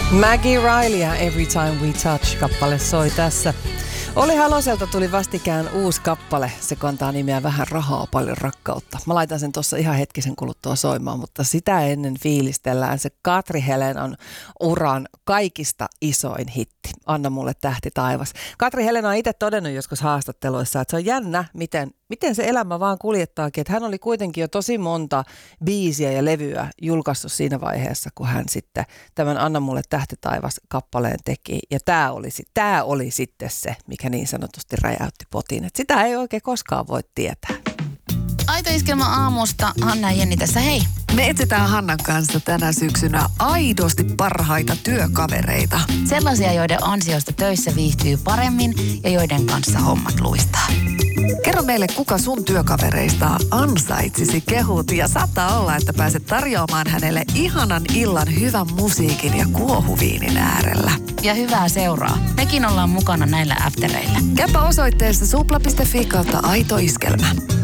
Maggie Riley ja Every Time We Touch-kappale soi tässä. Olli Haloselta tuli vastikään uusi kappale. Se kantaa nimeä Vähän rahaa, paljon rakkautta. Mä laitan sen tuossa ihan hetkisen kuluttua soimaan, mutta sitä ennen fiilistellään se Katri Helenan uran kaikista isoin hitti. Anna mulle tähti taivas. Katri Helena on itse todennut joskus haastatteluissa, että se on jännä, miten se elämä vaan kuljettaakin. Että hän oli kuitenkin jo tosi monta biisiä ja levyä julkaissut siinä vaiheessa, kun hän sitten tämän Anna mulle tähti taivas -kappaleen teki. Ja tämä oli sitten se, mikä niin sanotusti räjäytti potin. Että sitä ei oikein koskaan voi tietää. Aito Iskelmä aamusta. Hanna ja Jenni tässä, hei. Me etsitään Hannan kanssa tänä syksynä aidosti parhaita työkavereita. Sellaisia, joiden ansiosta töissä viihtyy paremmin ja joiden kanssa hommat luistaa. Kerro meille, kuka sun työkavereista ansaitsisi kehut ja saattaa olla, että pääset tarjoamaan hänelle ihanan illan hyvän musiikin ja kuohuviinin äärellä. Ja hyvää seuraa. Mekin ollaan mukana näillä aftereillä. Käypä osoitteessa supla.fi/aito iskelmä.